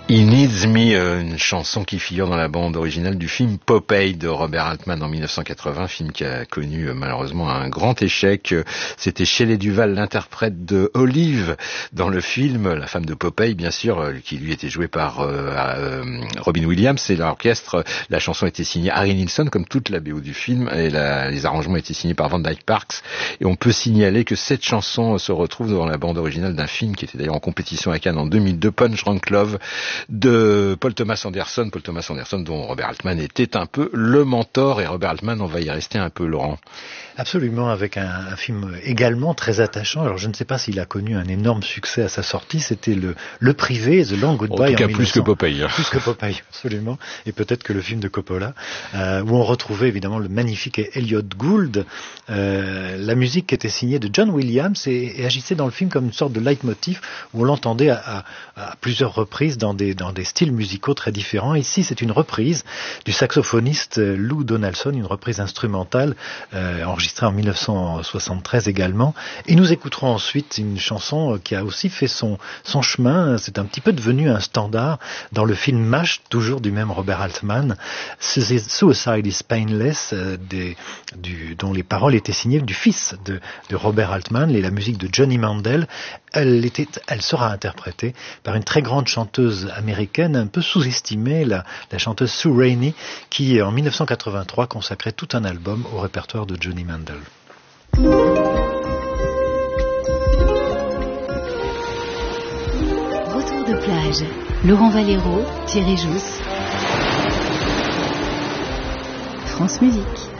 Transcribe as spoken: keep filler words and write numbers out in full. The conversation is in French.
He Needs Me, une chanson qui figure dans la bande originale du film Popeye de Robert Altman en mille neuf cent quatre-vingts, film qui a connu malheureusement un grand échec. C'était Shelley Duvall, l'interprète de Olive dans le film, la femme de Popeye bien sûr, qui lui était jouée par euh, euh, Robin Williams, et l'orchestre. La chanson était signée Harry Nilsson comme toute la B O du film, et la, les arrangements étaient signés par Van Dyke Parks. Et on peut signaler que cette chanson se retrouve dans la bande originale d'un film qui était d'ailleurs en compétition à Cannes en deux mille deux, Punch Drunk Love, de Paul Thomas Anderson, Paul Thomas Anderson dont Robert Altman était un peu le mentor. Et Robert Altman, on va y rester un peu, Laurent. Absolument, avec un, un film également très attachant. Alors je ne sais pas s'il a connu un énorme succès à sa sortie, c'était le, le Privé, The Long Goodbye. En tout cas en plus mille neuf cents, que Popeye. Plus que Popeye, absolument. Et peut-être que le film de Coppola, euh, où on retrouvait évidemment le magnifique Elliot Gould. Euh, la musique était signée de John Williams et, et agissait dans le film comme une sorte de leitmotiv où on l'entendait à, à, à plusieurs reprises dans des, dans des styles musicaux très différents. Ici, c'est une reprise du saxophoniste Lou Donaldson, une reprise instrumentale euh, enregistrée en mille neuf cent soixante-treize également. Et nous écouterons ensuite une chanson qui a aussi fait son, son chemin. C'est un petit peu devenu un standard dans le film MASH, toujours du même Robert Altman. Suicide is Painless, euh, des, du, dont les paroles étaient signées du fils de, de Robert Altman et la musique de Johnny Mandel. Elle, était, elle sera interprétée par une très grande chanteuse américaine, un peu sous-estimée, la, la chanteuse Sue Rainey, qui en mille neuf cent quatre-vingt-trois consacrait tout un album au répertoire de Johnny Mandel. Retour de plage. Laurent Valero, Thierry Jousse. France Musique.